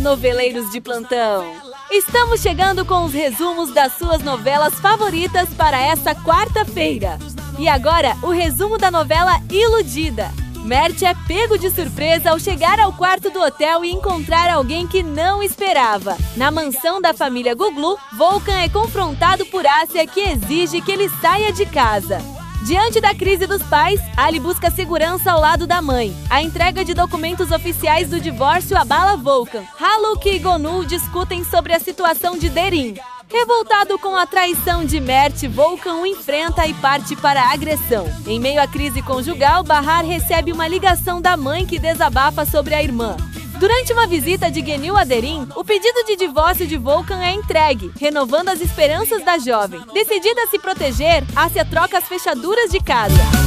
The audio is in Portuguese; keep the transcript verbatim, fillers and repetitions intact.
noveleiros de plantão! Estamos chegando com os resumos das suas novelas favoritas para essa quarta-feira. E agora, o resumo da novela Iludida. Mert é pego de surpresa ao chegar ao quarto do hotel e encontrar alguém que não esperava. Na mansão da família Guglu, Volkan é confrontado por Assia, que exige que ele saia de casa. Diante da crise dos pais, Ali busca segurança ao lado da mãe. A entrega de documentos oficiais do divórcio abala Volkan. Haluk e Gonul discutem sobre a situação de Derin. Revoltado com a traição de Mert, Volkan o enfrenta e parte para a agressão. Em meio à crise conjugal, Bahar recebe uma ligação da mãe que desabafa sobre a irmã. Durante uma visita de Genil a Derin, o pedido de divórcio de Volkan é entregue, renovando as esperanças da jovem. Decidida a se proteger, Assia troca as fechaduras de casa.